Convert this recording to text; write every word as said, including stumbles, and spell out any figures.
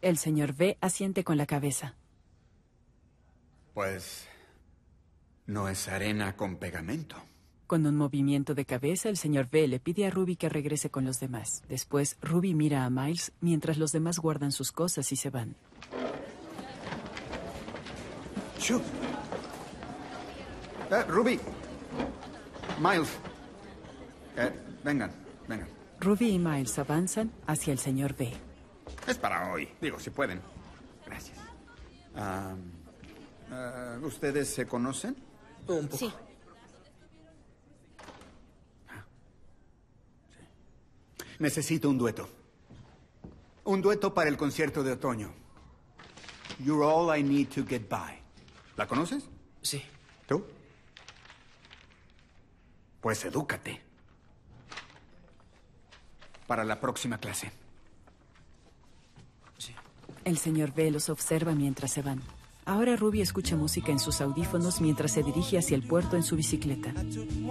El señor B asiente con la cabeza. Pues... no es arena con pegamento. Con un movimiento de cabeza, el señor B le pide a Ruby que regrese con los demás. Después, Ruby mira a Miles mientras los demás guardan sus cosas y se van. ¡Shoo! Eh, Ruby. Miles. Eh, vengan, vengan. Ruby y Miles avanzan hacia el señor B. Es para hoy. Digo, si pueden. Gracias. Ah, ah, ¿Ustedes se conocen? Un poco. Sí. Necesito un dueto. Un dueto para el concierto de otoño. You're all I need to get by. ¿La conoces? Sí. ¿Tú? Pues edúcate. Para la próxima clase. Sí. El señor B los observa mientras se van. Ahora Ruby escucha música en sus audífonos mientras se dirige hacia el puerto en su bicicleta.